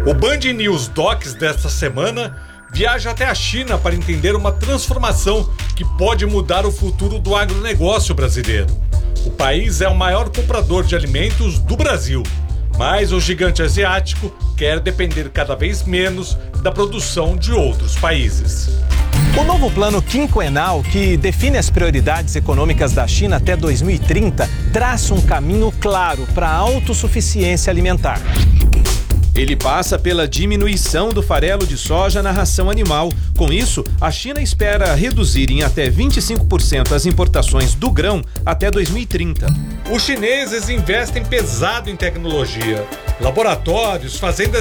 O Band News Docs desta semana viaja até a China para entender uma transformação que pode mudar o futuro do agronegócio brasileiro. O país é o maior comprador de alimentos do Brasil, mas o gigante asiático quer depender cada vez menos da produção de outros países. O novo plano quinquenal, que define as prioridades econômicas da China até 2030, traça um caminho claro para a autossuficiência alimentar. Ele passa pela diminuição do farelo de soja na ração animal. Com isso, a China espera reduzir em até 25% as importações do grão até 2030. Os chineses investem pesado em tecnologia, laboratórios, fazendas